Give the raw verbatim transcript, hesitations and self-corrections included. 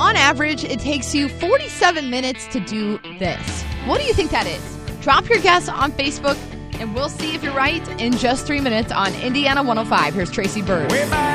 on average, it takes you forty-seven minutes to do this. What do you think that is? Drop your guess on Facebook, and we'll see if you're right in just three minutes on Indiana one oh five. Here's Tracy Bird.